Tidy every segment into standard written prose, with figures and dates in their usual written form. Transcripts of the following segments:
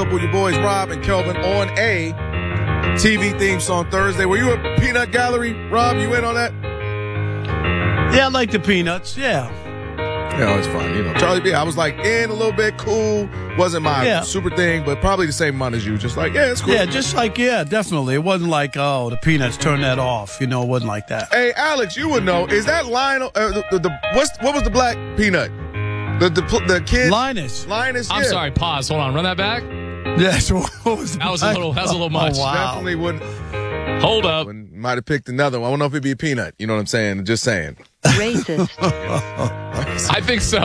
with your boys Rob and Kelvin on a TV theme song Thursday. Were you at Peanut Gallery, Rob? You in on that? Yeah, I like the Peanuts. Yeah. Yeah, it's fun. You know, Charlie B. I was like in a little bit, cool. Wasn't my super thing, but probably the same amount as you. Just like, yeah, it's cool. Yeah, just like, definitely. It wasn't like, oh, the Peanuts, turn that off. You know, it wasn't like that. Hey, Alex, you would know. Is that Lionel? What was the black peanut? The kid? Linus. I'm sorry, pause. Hold on. Run that back. Yeah, so what was that was a little much. Oh, wow. Definitely wouldn't. Hold up. Might have picked another one. I don't know if it'd be a peanut. You know what I'm saying? Just saying. Racist. I think so.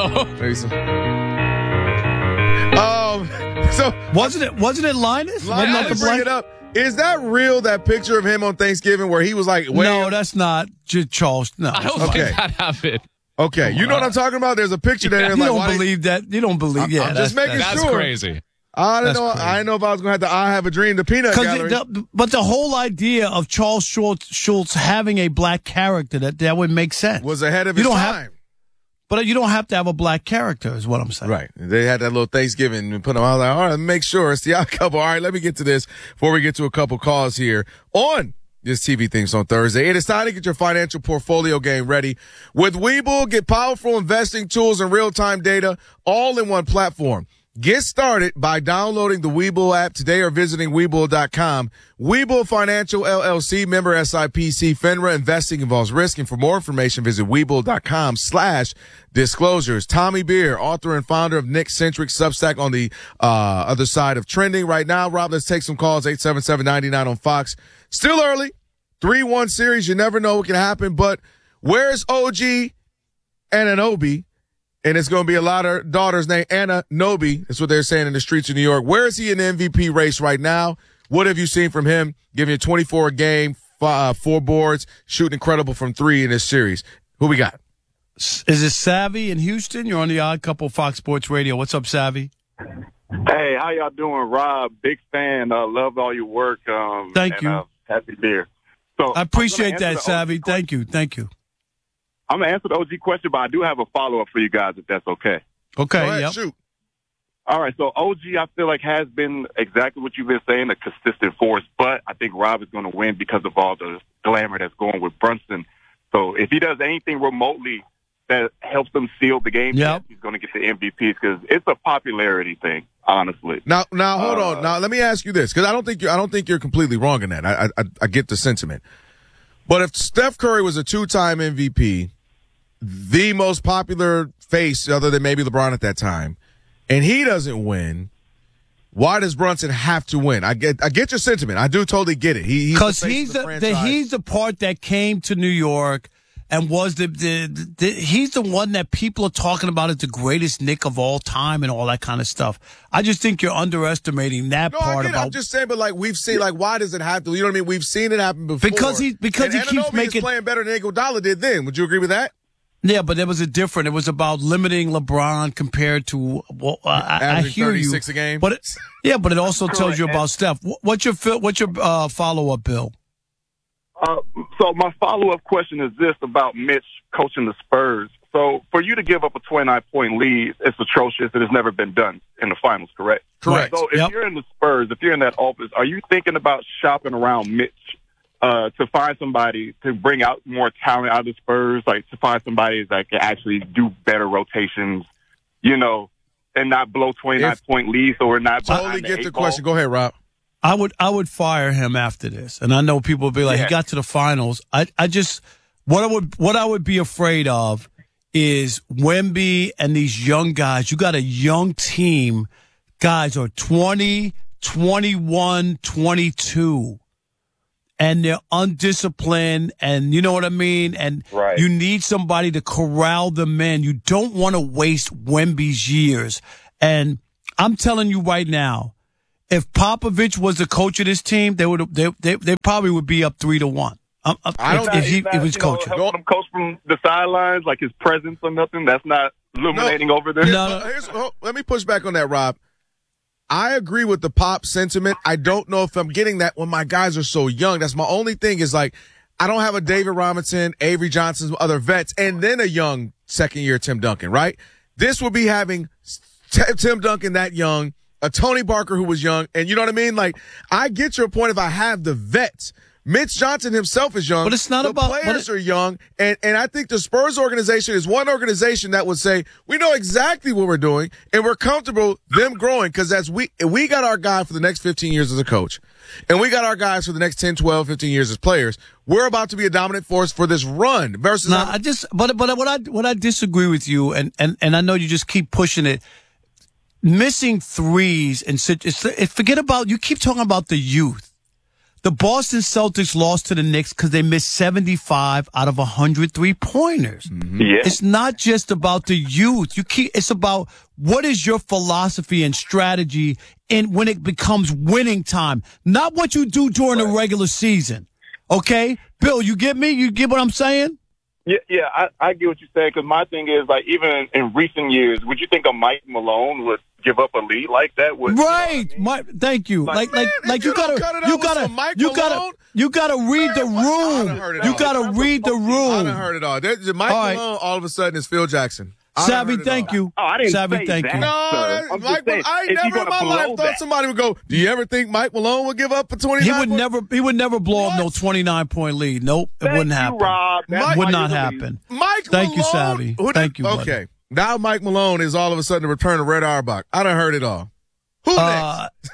So wasn't it Linus? Linus, bring it up. Is that real? That picture of him on Thanksgiving where he was like, no, that's not Charles. No. I don't think that happened. Okay, you know what I'm talking about? There's a picture there. You don't believe that. You don't believe. Yeah, I'm just making sure. That's crazy. I didn't know if I was going to have to I Have a Dream, the Peanut Gallery. But the whole idea of Charles Schultz having a black character, that would make sense. Was ahead of his time. But you don't have to have a black character, is what I'm saying. Right. They had that little Thanksgiving and put them out. Like, all right, make sure it's the odd couple. All right, let me get to this before we get to a couple calls here on this TV Things on Thursday. It is time to get your financial portfolio game ready. With Webull, get powerful investing tools and real-time data all in one platform. Get started by downloading the Webull app today or visiting Webull.com. Webull Financial LLC, member SIPC, FINRA. Investing involves risk. And for more information, visit Webull.com/disclosures. Tommy Beer, author and founder of Nick Centric Substack on the other side of trending right now. Rob, let's take some calls. 877-99 on Fox. Still early. 3-1 series. You never know what can happen. But where's OG Anunoby? And it's going to be a lot of daughters named Anunoby. That's what they're saying in the streets of New York. Where is he in the MVP race right now? What have you seen from him? Giving you 24 a game, 4 boards, shooting incredible from 3 in this series. Who we got? Is it Savvy in Houston? You're on the Odd Couple Fox Sports Radio. What's up, Savvy? Hey, how y'all doing? Rob, big fan. Love all your work. Thank you. Happy beer. So I appreciate that, Savvy. Thank you. I'm going to answer the OG question, but I do have a follow-up for you guys, if that's okay. Okay, go ahead, shoot. All right, so OG, I feel like, has been exactly what you've been saying, a consistent force, but I think Rob is going to win because of all the glamour that's going with Brunson. So if he does anything remotely that helps them seal the game, he's going to get the MVP because it's a popularity thing, honestly. Now, hold on. Now, let me ask you this, because I don't think you're completely wrong in that. I get the sentiment. But if Steph Curry was a 2-time MVP, the most popular face other than maybe LeBron at that time, and he doesn't win, why does Brunson have to win? I get your sentiment. I do totally get it. Because he's the part that came to New York and was he's the one that people are talking about as the greatest Knick of all time and all that kind of stuff. I just think you're underestimating that part. I'm just saying, but like we've seen, like why does it have to? You know what I mean? We've seen it happen before. Because he keeps making playing better than Iguodala did then. Would you agree with that? Yeah, but it was it was about limiting LeBron compared to, I hear 36 you. A game. But it also tells you about Steph. What's your follow-up, Bill? So my follow-up question is this about Mitch coaching the Spurs. So for you to give up a 29-point lead, it's atrocious. It has never been done in the finals, correct? Correct. So if you're in the Spurs, if you're in that office, are you thinking about shopping around Mitch to find somebody to bring out more talent out of the Spurs, like to find somebody that can actually do better rotations, you know, and not blow 29-point leads or not. Totally get the question. Go ahead, Rob. I would fire him after this, and I know people will be like, he got to the finals. I just what I would be afraid of is Wemby and these young guys. You got a young team. Guys are 20, 21, 22. And they're undisciplined, and you know what I mean? And you need somebody to corral them in. You don't want to waste Wemby's years. And I'm telling you right now, if Popovich was the coach of this team, they probably would be up 3-1. If he was coaching. Helping him coach from the sidelines, like his presence or nothing, that's not illuminating over there. Let me push back on that, Rob. I agree with the Pop sentiment. I don't know if I'm getting that when my guys are so young. That's my only thing is like, I don't have a David Robinson, Avery Johnson, other vets, and then a young second-year Tim Duncan, right? This would be having Tim Duncan that young, a Tony Barker who was young, and you know what I mean? Like, I get your point if I have the vets. Mitch Johnson himself is young. But it's not the about players are young, and I think the Spurs organization is one organization that would say we know exactly what we're doing, and we're comfortable them growing because as we got our guy for the next 15 years as a coach, and we got our guys for the next 10, 12, 15 years as players. We're about to be a dominant force for this run versus. But what I disagree with you, and I know you just keep pushing it. Missing threes and forget about, you keep talking about the youth. The Boston Celtics lost to the Knicks because they missed 75 out of 100 3-pointers. Mm-hmm. Yeah. It's not just about the youth. It's about what is your philosophy and strategy when it becomes winning time, not what you do during the regular season. Okay? Bill, you get me? You get what I'm saying? Yeah, I get what you're saying, because my thing is, like, even in recent years, would you think a Mike Malone would give up a lead like that? Right. You know what I mean? Thank you. Like you gotta read the room. You gotta read the room. I done heard it all. Mike Malone all of a sudden is Phil Jackson. Savvy, thank you. Oh, I didn't Savvy, say thank that. you. No, Mike, I never in my life thought somebody would go, do you ever think Mike Malone would give up for 29? He would never blow up no 29-point lead. Nope, it wouldn't happen. Rob. Would not happen. Thank you, Savvy. Thank you, buddy. Okay. Now Mike Malone is all of a sudden the return of Red Auerbach. I done heard it all. Who next?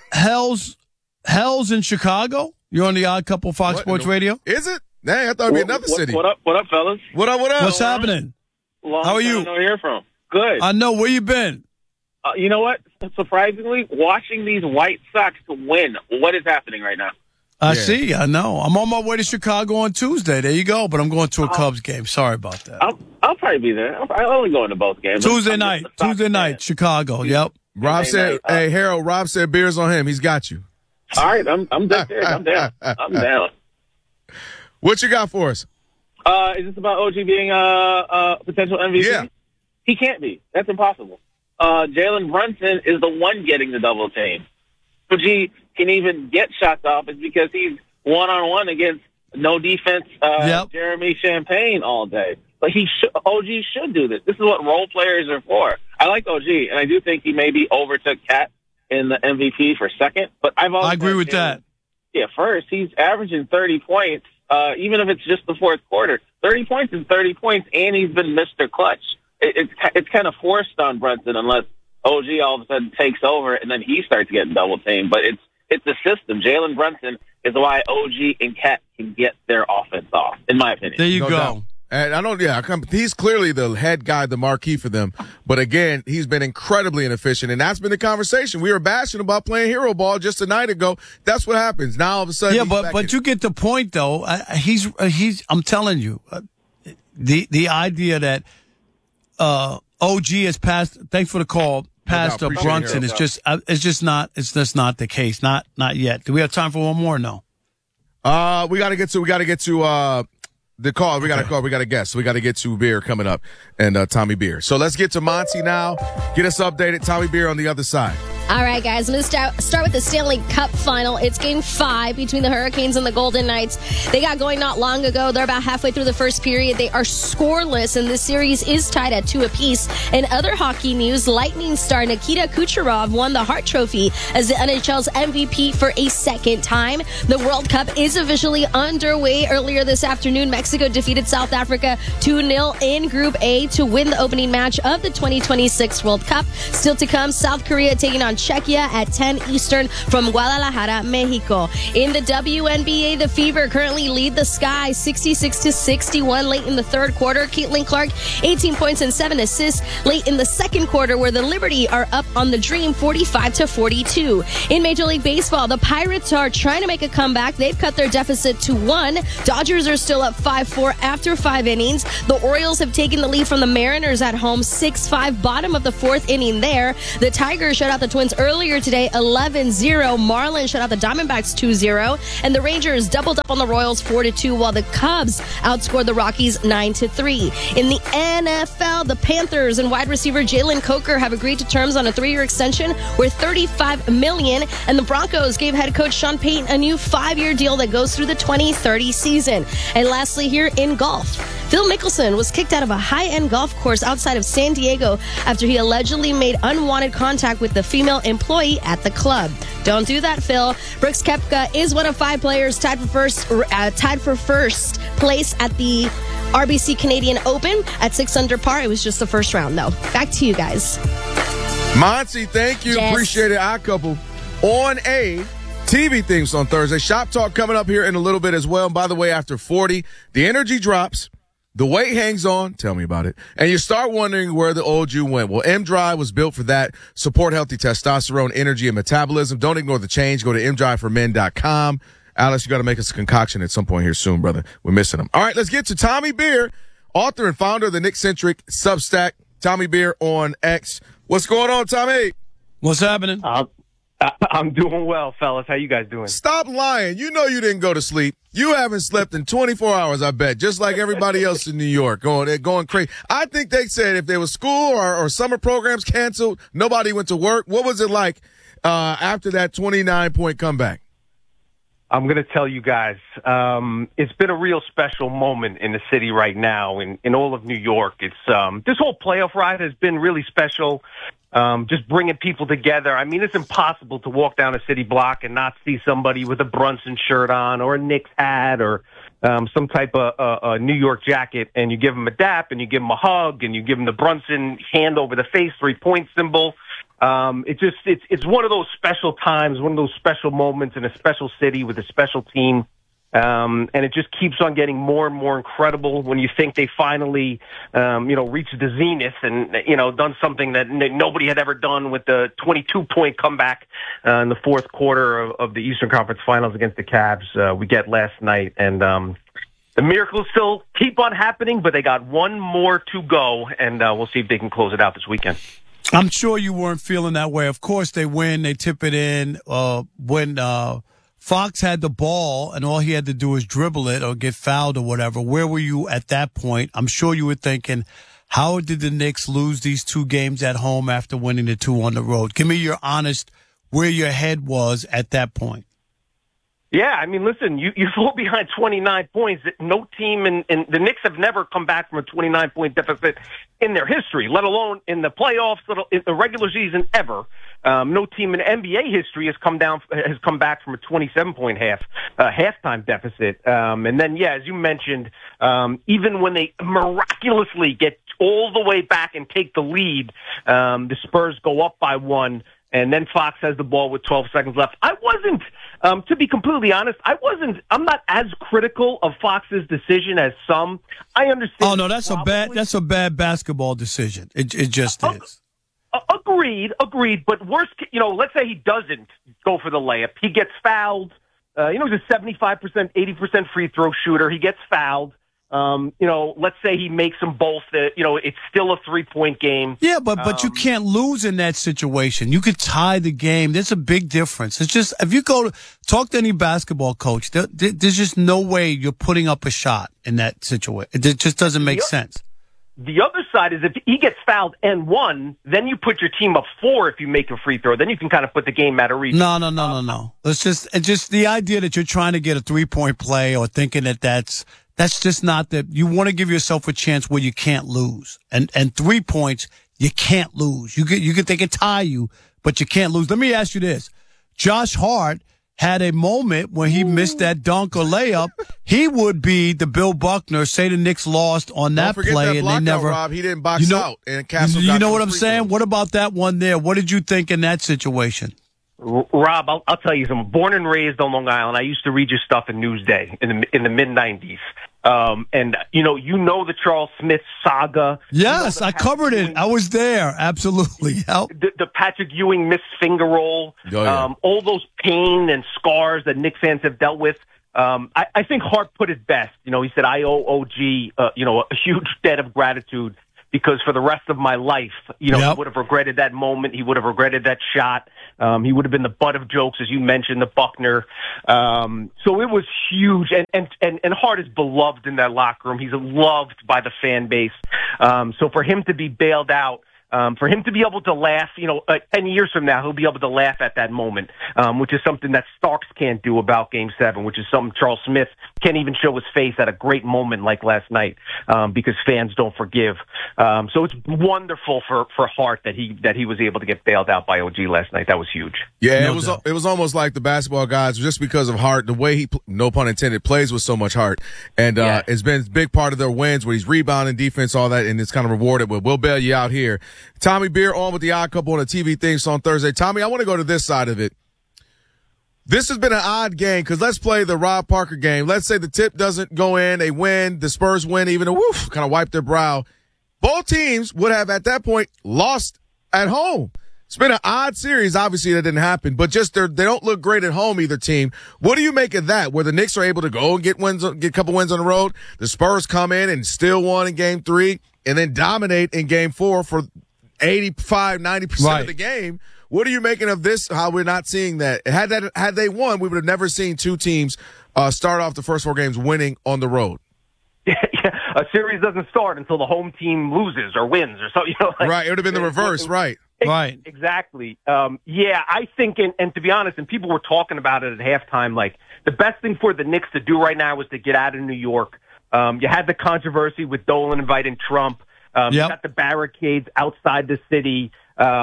Hell's in Chicago. You're on the Odd Couple Fox Sports Radio. Is it? Dang, I thought it'd be another city. What up, fellas? What up? What's happening? How are you? Long time no hear from. Good. I know. Where you been? You know what? Surprisingly, watching these White Sox win. What is happening right now? I see. I know. I'm on my way to Chicago on Tuesday. There you go. But I'm going to a Cubs game. Sorry about that. I'll probably be there. I'll only go into both games. Tuesday night, Chicago. Yep. Rob said, "Hey Harold." Rob said, "Beer's on him. He's got you." All right, I'm there. I'm down. I'm down. What you got for us? Is this about OG being a potential MVP? Yeah. He can't be. That's impossible. Jalen Brunson is the one getting the double team. OG can even get shots off is because he's one-on-one against no defense Jeremy Champagne all day. But OG should do this. This is what role players are for. I like OG, and I do think he maybe overtook Cat in the MVP for second. But I agree with that. Yeah, first, he's averaging 30 points, even if it's just the fourth quarter. 30 points is 30 points, and he's been Mr. Clutch. It's kind of forced on Brunson unless OG all of a sudden takes over and then he starts getting double teamed. But it's the system. Jalen Brunson is why OG and Cat can get their offense off, in my opinion. There you go. Doubt. And he's clearly the head guy, the marquee for them. But again, he's been incredibly inefficient, and that's been the conversation. We were bashing about playing hero ball just a night ago. That's what happens. Now all of a sudden, yeah, but you get the point though. I'm telling you, the idea that OG has passed. Thanks for the call. Passed Brunson is just not the case. Not yet. Do we have time for one more? No. We got to get to the call. We got a call. We got a guest. So we got to get to Beer coming up and Tommy Beer. So let's get to Monty now. Get us updated. Tommy Beer on the other side. All right, guys, I'm going to start with the Stanley Cup final. It's Game 5 between the Hurricanes and the Golden Knights. They got going not long ago. They're about halfway through the first period. They are scoreless, and this series is tied at 2 apiece. In other hockey news, Lightning star Nikita Kucherov won the Hart Trophy as the NHL's MVP for a second time. The World Cup is officially underway. Earlier this afternoon, Mexico defeated South Africa 2-0 in Group A to win the opening match of the 2026 World Cup. Still to come, South Korea taking on Czechia at 10 Eastern from Guadalajara, Mexico. In the WNBA, the Fever currently lead the Sky 66-61 late in the third quarter. Caitlin Clark, 18 points and 7 assists late in the second quarter, where the Liberty are up on the Dream 45-42. In Major League Baseball, the Pirates are trying to make a comeback. They've cut their deficit to 1. Dodgers are still up 5-4 after 5 innings. The Orioles have taken the lead from the Mariners at home 6-5, bottom of the fourth inning there. The Tigers shut out the Twins earlier today 11-0. Marlins shut out the Diamondbacks 2-0. And the Rangers doubled up on the Royals 4-2, while the Cubs outscored the Rockies 9-3. In the NFL, the Panthers and wide receiver Jalen Coker have agreed to terms on a 3-year extension worth $35 million. And the Broncos gave head coach Sean Payton a new 5-year deal that goes through the 2030 season. And lastly, here in golf, Phil Mickelson was kicked out of a high-end golf course outside of San Diego after he allegedly made unwanted contact with the female employee at the club. Don't do that, Phil. Brooks Koepka is one of 5 players tied for first place at the RBC Canadian Open at 6 under par. It was just the first round, though. Back to you guys. Monty, thank you. Yes. Appreciate it. Our couple on a TV things on Thursday. Shop Talk coming up here in a little bit as well. And by the way, after 40, the energy drops, the weight hangs on. Tell me about it. And you start wondering where the old you went. Well, M-Drive was built for that. Support healthy testosterone, energy, and metabolism. Don't ignore the change. Go to mdriveformen.com. Alice, you got to make us a concoction at some point here soon, brother. We're missing them. All right, let's get to Tommy Beer, author and founder of the Nick-centric Substack. Tommy Beer on X. What's going on, Tommy? What's happening? I'm doing well, fellas. How you guys doing? Stop lying. You know you didn't go to sleep. You haven't slept in 24 hours, I bet, just like everybody else in New York, going crazy. I think they said if there was school or summer programs canceled, nobody went to work. What was it like after that 29-point comeback? I'm going to tell you guys, it's been a real special moment in the city right now, in all of New York. It's this whole playoff ride has been really special, just bringing people together. I mean, it's impossible to walk down a city block and not see somebody with a Brunson shirt on or a Knicks hat or some type of a New York jacket, and you give them a dap and you give them a hug and you give them the Brunson hand over the face 3-point symbol. It's one of those special times, one of those special moments in a special city with a special team. And it just keeps on getting more and more incredible when you think they finally, reached the zenith and, done something that nobody had ever done with the 22-point comeback in the fourth quarter of the Eastern Conference Finals against the Cavs. We get last night, and the miracles still keep on happening, but they got one more to go, and we'll see if they can close it out this weekend. I'm sure you weren't feeling that way. Of course, they win. They tip it in. When Fox had the ball and all he had to do was dribble it or get fouled or whatever, where were you at that point? I'm sure you were thinking, how did the Knicks lose these 2 games at home after winning the 2 on the road? Give me your honest where your head was at that point. Yeah, I mean, listen, you fall behind 29 points. No team in the Knicks have never come back from a 29-point deficit in their history, let alone in the playoffs, in the regular season ever. No team in NBA history has come back from a 27-point halftime deficit. And then, yeah, as you mentioned, even when they miraculously get all the way back and take the lead, the Spurs go up by 1. And then Fox has the ball with 12 seconds left. I wasn't, to be completely honest, I'm not as critical of Fox's decision as some. I understand. Oh no, that's a bad basketball decision. It just is. Agreed. But worst, let's say he doesn't go for the layup. He gets fouled. He's a 75%, 80% free throw shooter. He gets fouled. Let's say he makes them both. It's still a 3-point game. Yeah, but you can't lose in that situation. You could tie the game. There's a big difference. It's just if you go talk to any basketball coach, there's just no way you're putting up a shot in that situation. It just doesn't make sense. The other side is if he gets fouled and won, then you put your team up 4 if you make a free throw. Then you can kind of put the game out of reach. No. It's just the idea that you're trying to get a 3-point play or thinking that's just not that. You want to give yourself a chance where you can't lose. And 3 points, you can't lose. They can tie you, but you can't lose. Let me ask you this. Josh Hart had a moment when he missed that dunk or layup. He would be the Bill Buckner, say the Knicks lost on that play and they never. Rob, he didn't box out. And Castle you know what I'm saying? What about that one there? What did you think in that situation? Rob, I'll tell you something. Born and raised on Long Island, I used to read your stuff in Newsday in the mid-'90s. And you know the Charles Smith saga. Yes, I covered it. I was there. Absolutely. The Patrick Ewing missed finger roll. Oh, yeah. All those pain and scars that Knicks fans have dealt with. I think Hart put it best. He said, I owe OG, a huge debt of gratitude. Because for the rest of my life, he would have regretted that moment. He would have regretted that shot. He would have been the butt of jokes, as you mentioned, the Buckner. So it was huge. And Hart is beloved in that locker room. He's loved by the fan base. So for him to be bailed out For him to be able to laugh, 10 years from now, he'll be able to laugh at that moment, which is something that Starks can't do about Game 7, which is something Charles Smith can't even show his face at a great moment like last night, because fans don't forgive. So it's wonderful for Hart that he was able to get bailed out by OG last night. That was huge. Yeah, No doubt. it was almost like the basketball guys, just because of Hart, the way he, no pun intended, plays with so much heart. And it's been a big part of their wins where he's rebounding, defense, all that, and it's kind of rewarded. But we'll bail you out here. Tommy Beer on with the Odd Couple on the TV things on Thursday. Tommy, I want to go to this side of it. This has been an odd game because let's play the Rob Parker game. Let's say the tip doesn't go in, they win, the Spurs win, even a kind of wipe their brow. Both teams would have at that point lost at home. It's been an odd series. Obviously, that didn't happen, but just they don't look great at home, either team. What do you make of that, where the Knicks are able to go and get a couple wins on the road? The Spurs come in and still won in Game 3 and then dominate in Game 4 for 85, 90% of the game. What are you making of this, how we're not seeing that? Had they won, we would have never seen two teams start off the first 4 games winning on the road. Yeah, a series doesn't start until the home team loses or wins or something. Right, it would have been the reverse, right. Right. Exactly. I think, and to be honest, and people were talking about it at halftime, like the best thing for the Knicks to do right now was to get out of New York. You had the controversy with Dolan inviting Trump. You got the barricades outside the city.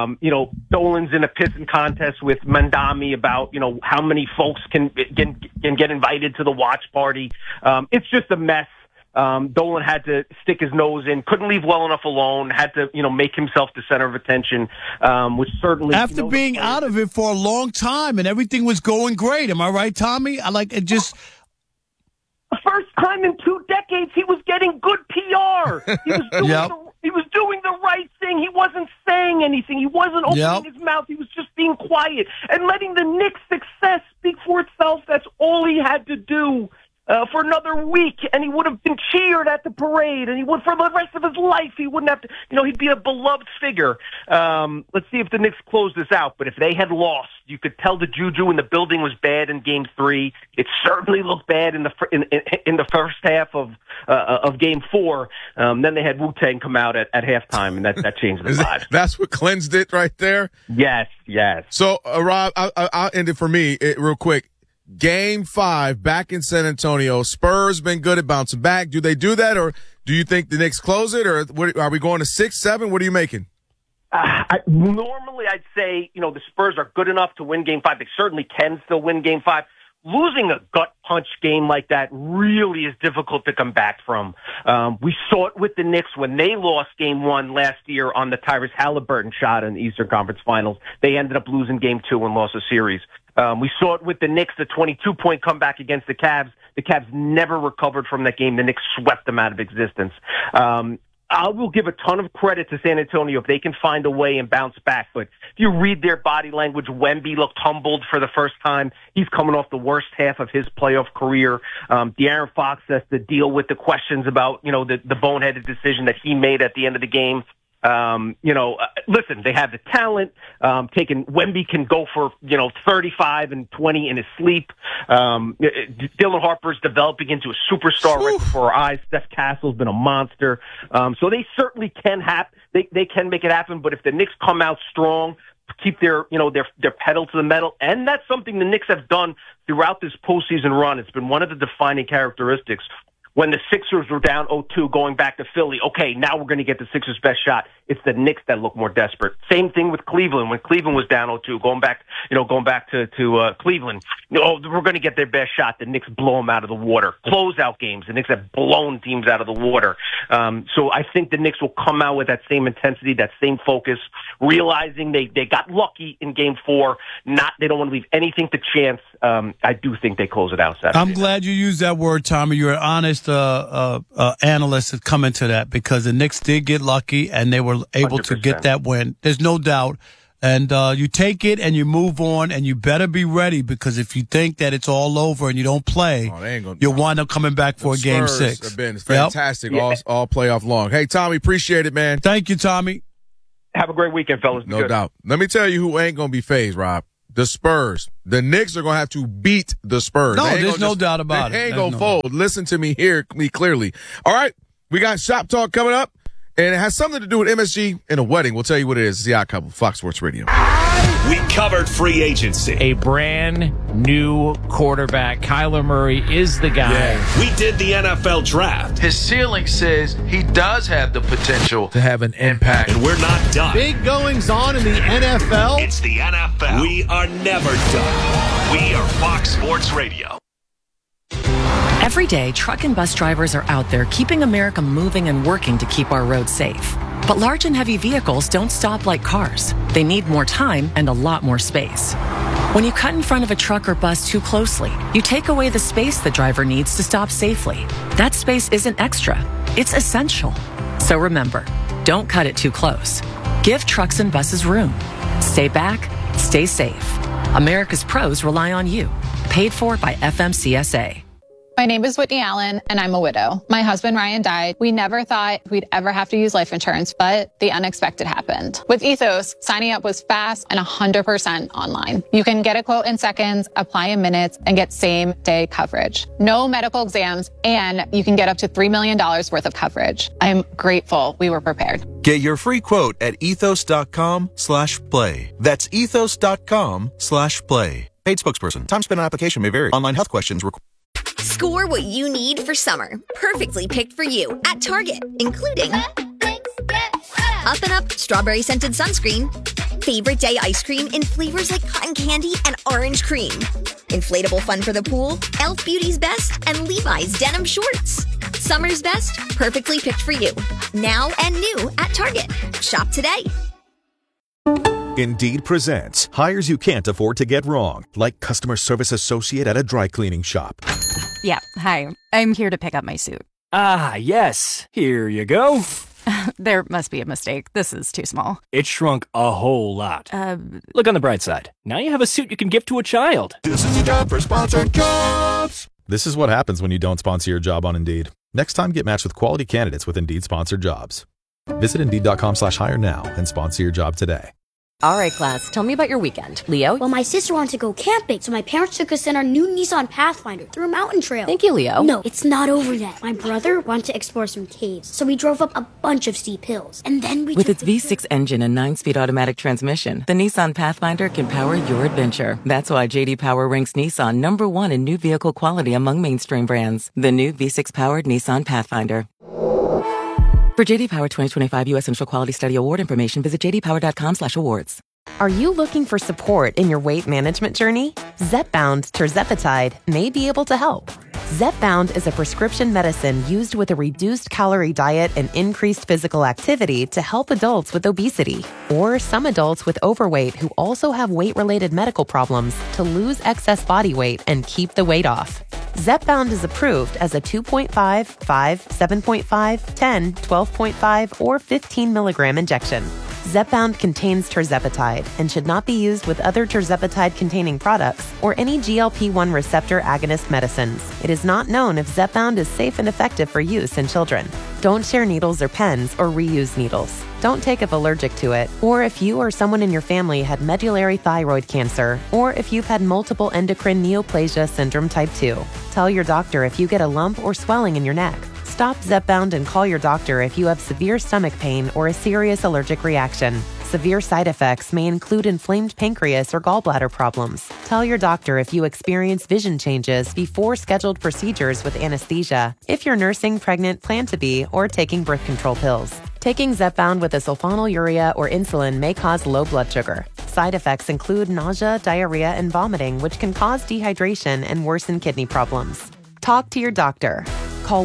Dolan's in a pissing contest with Mandami about, how many folks can get invited to the watch party. It's just a mess. Dolan had to stick his nose in, couldn't leave well enough alone, had to, make himself the center of attention, which certainly... After being out of it for a long time and everything was going great. Am I right, Tommy? I like it just... The first time in 2 decades he was getting good PR. He was doing the right thing. He wasn't saying anything. He wasn't opening his mouth. He was just being quiet and letting the Knicks' success speak for itself. That's all he had to do. For another week, and he would have been cheered at the parade, and he would for the rest of his life. He wouldn't have to, he'd be a beloved figure. Let's see if the Knicks close this out. But if they had lost, you could tell the juju in the building was bad in Game 3. It certainly looked bad in the first half of Game 4. Then they had Wu-Tang come out at halftime, and that changed the vibe. That's what cleansed it right there? Yes. So, Rob, I'll end it for me real quick. Game 5 back in San Antonio. Spurs been good at bouncing back. Do they do that, or do you think the Knicks close it, or are we going to 6, 7? What are you making? Normally, I'd say the Spurs are good enough to win Game 5. They certainly can still win Game 5. Losing a gut punch game like that really is difficult to come back from. We saw it with the Knicks when they lost Game 1 last year on the Tyrese Halliburton shot in the Eastern Conference Finals. They ended up losing Game 2 and lost a series. We saw it with the Knicks, the 22-point comeback against the Cavs. The Cavs never recovered from that game. The Knicks swept them out of existence. I will give a ton of credit to San Antonio if they can find a way and bounce back. But if you read their body language, Wemby looked humbled for the first time. He's coming off the worst half of his playoff career. De'Aaron Fox has to deal with the questions about, the boneheaded decision that he made at the end of the game. Listen, they have the talent. Wemby can go for, 35 and 20 in his sleep. Dylan Harper's developing into a superstar right before our eyes. Steph Castle's been a monster. So they certainly can they can make it happen. But if the Knicks come out strong, keep their pedal to the metal, and that's something the Knicks have done throughout this postseason run. It's been one of the defining characteristics. When the Sixers were down 0-2 going back to Philly, okay, now we're going to get the Sixers' best shot. It's the Knicks that look more desperate. Same thing with Cleveland. When Cleveland was down 0-2, going back to Cleveland, we're going to get their best shot. The Knicks blow them out of the water. Closeout games, the Knicks have blown teams out of the water. So I think the Knicks will come out with that same intensity, that same focus, realizing they got lucky in Game 4. They don't want to leave anything to chance. I do think they close it out Saturday. I'm glad you used that word, Tommy. You're an honest analyst that's coming to that, because the Knicks did get lucky and they were able 100%. To get that win. There's no doubt. And you take it and you move on, and you better be ready, because if you think that it's all over and you don't play, you'll wind up coming back for a Game 6. Have been fantastic all playoff long. Hey, Tommy, appreciate it, man. Thank you, Tommy. Have a great weekend, fellas. No doubt. Let me tell you who ain't going to be phased, Rob. The Spurs. The Knicks are going to have to beat the Spurs. No, there's no doubt about it. They ain't going to fold. Listen to me, hear me clearly. All right, we got Shop Talk coming up. And it has something to do with MSG and a wedding. We'll tell you what it is. It's the Odd Couple, Fox Sports Radio. We covered free agency. A brand new quarterback. Kyler Murray is the guy. Yeah. We did the NFL draft. His ceiling says he does have the potential to have an impact. And we're not done. Big goings on in the NFL. It's the NFL. We are never done. We are Fox Sports Radio. Every day, truck and bus drivers are out there keeping America moving and working to keep our roads safe. But large and heavy vehicles don't stop like cars. They need more time and a lot more space. When you cut in front of a truck or bus too closely, you take away the space the driver needs to stop safely. That space isn't extra, it's essential. So remember, don't cut it too close. Give trucks and buses room. Stay back, stay safe. America's pros rely on you. Paid for by FMCSA. My name is Whitney Allen, and I'm a widow. My husband, Ryan, died. We never thought we'd ever have to use life insurance, but the unexpected happened. With Ethos, signing up was fast and 100% online. You can get a quote in seconds, apply in minutes, and get same-day coverage. No medical exams, and you can get up to $3 million worth of coverage. I'm grateful we were prepared. Get your free quote at ethos.com/play. That's ethos.com/play. Paid spokesperson. Time spent on application may vary. Online health questions required. Score what you need for summer. Perfectly picked for you at Target, including Up and Up strawberry scented sunscreen, favorite day ice cream in flavors like cotton candy and orange cream, inflatable fun for the pool, Elf Beauty's Best, and Levi's denim shorts. Summer's best, perfectly picked for you. Now and new at Target. Shop today. Indeed presents hires you can't afford to get wrong, like customer service associate at a dry cleaning shop. Yeah, hi. I'm here to pick up my suit. Ah, yes. Here you go. There must be a mistake. This is too small. It shrunk a whole lot. Look on the bright side. Now you have a suit you can gift to a child. This is a job for sponsored jobs. This is what happens when you don't sponsor your job on Indeed. Next time, get matched with quality candidates with Indeed sponsored jobs. Visit Indeed.com/hire now and sponsor your job today. All right, class, tell me about your weekend. Leo? Well, my sister wanted to go camping, so my parents took us in our new Nissan Pathfinder through a mountain trail. Thank you, Leo. No, it's not over yet. My brother wanted to explore some caves, so we drove up a bunch of steep hills. And then we With its V6 engine and 9-speed automatic transmission, the Nissan Pathfinder can power your adventure. That's why J.D. Power ranks Nissan #1 in new vehicle quality among mainstream brands. The new V6-powered Nissan Pathfinder. For J.D. Power 2025 U.S. Initial Quality Study Award information, visit jdpower.com/awards. Are you looking for support in your weight management journey? Zepbound tirzepatide may be able to help. Zepbound is a prescription medicine used with a reduced calorie diet and increased physical activity to help adults with obesity or some adults with overweight who also have weight-related medical problems to lose excess body weight and keep the weight off. Zepbound is approved as a 2.5, 5, 7.5, 10, 12.5, or 15 milligram injection. Zepbound contains tirzepatide and should not be used with other tirzepatide-containing products or any GLP-1 receptor agonist medicines. It is not known if Zepbound is safe and effective for use in children. Don't share needles or pens or reuse needles. Don't take if allergic to it, or if you or someone in your family had medullary thyroid cancer, or if you've had multiple endocrine neoplasia syndrome type 2. Tell your doctor if you get a lump or swelling in your neck. Stop Zepbound and call your doctor if you have severe stomach pain or a serious allergic reaction. Severe side effects may include inflamed pancreas or gallbladder problems. Tell your doctor if you experience vision changes before scheduled procedures with anesthesia, if you're nursing, pregnant, plan to be, or taking birth control pills. Taking Zepbound with a sulfonylurea or insulin may cause low blood sugar. Side effects include nausea, diarrhea, and vomiting, which can cause dehydration and worsen kidney problems. Talk to your doctor. Call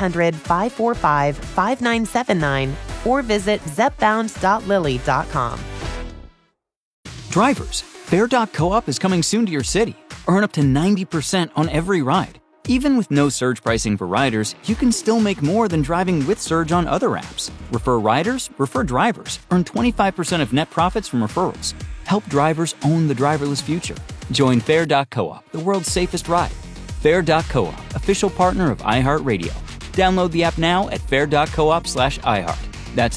1-800-545-5979 or visit zepbound.lilly.com. Drivers, Fair.coop is coming soon to your city. Earn up to 90% on every ride. Even with no surge pricing for riders, you can still make more than driving with Surge on other apps. Refer riders, refer drivers. Earn 25% of net profits from referrals. Help drivers own the driverless future. Join Fair.coop, the world's safest ride. Fair.coop, official partner of iHeartRadio. Download the app now at fair.coop/iHeart. That's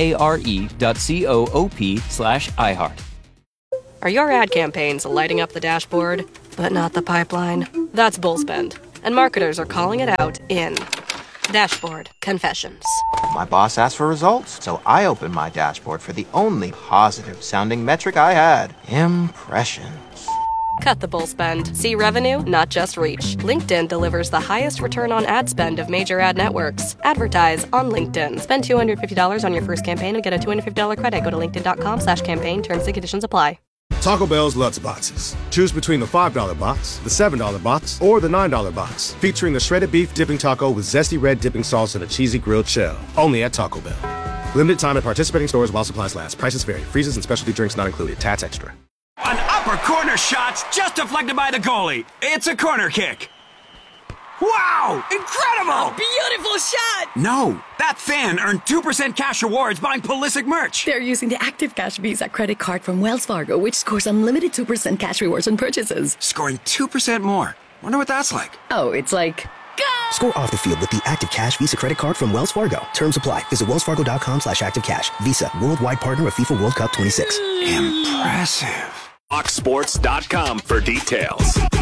FARE.coop/iHeart. Are your ad campaigns lighting up the dashboard, but not the pipeline? That's Bullspend, and marketers are calling it out in Dashboard Confessions. My boss asked for results, so I opened my dashboard for the only positive-sounding metric I had. Impressions. Cut the bull spend. See revenue, not just reach. LinkedIn delivers the highest return on ad spend of major ad networks. Advertise on LinkedIn. Spend $250 on your first campaign and get a $250 credit. Go to linkedin.com/campaign. Terms and conditions apply. Taco Bell's Lutz Boxes. Choose between the $5 box, the $7 box, or the $9 box. Featuring the shredded beef dipping taco with zesty red dipping sauce and a cheesy grilled shell. Only at Taco Bell. Limited time at participating stores while supplies last. Prices vary. Freezes and specialty drinks not included. Tats extra. An upper corner shot's just deflected by the goalie. It's a corner kick. Wow! Incredible! A beautiful shot! No, that fan earned 2% cash rewards buying Pulisic merch. They're using the Active Cash Visa credit card from Wells Fargo, which scores unlimited 2% cash rewards on purchases. Scoring 2% more. Wonder what that's like. Oh, it's like... Go! Score off the field with the Active Cash Visa credit card from Wells Fargo. Terms apply. Visit wellsfargo.com/activecash. Visa, worldwide partner of FIFA World Cup 26. Impressive. FoxSports.com for details.